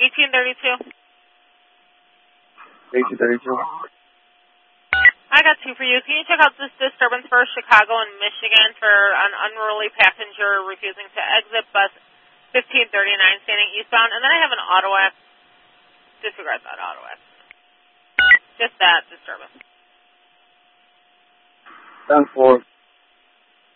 1832. 1832. I got two for you. Can you check out this disturbance for Chicago and Michigan for an unruly passenger refusing to exit bus 1539 standing eastbound? And then I have an auto accident. Disregard that auto accident. Just that disturbance. 10-4.